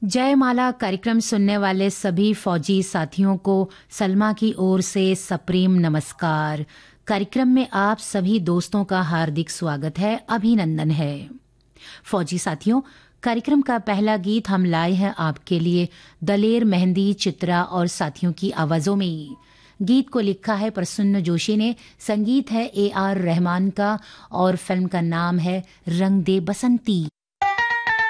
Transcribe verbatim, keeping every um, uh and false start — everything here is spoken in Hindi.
जयमाला कार्यक्रम सुनने वाले सभी फौजी साथियों को सलमा की ओर से सप्रेम नमस्कार। कार्यक्रम में आप सभी दोस्तों का हार्दिक स्वागत है, अभिनंदन है। फौजी साथियों, कार्यक्रम का पहला गीत हम लाए हैं आपके लिए दलेर मेहंदी, चित्रा और साथियों की आवाजों में। गीत को लिखा है प्रसन्न जोशी ने, संगीत है ए आर रहमान का और फिल्म का नाम है रंग दे बसंती।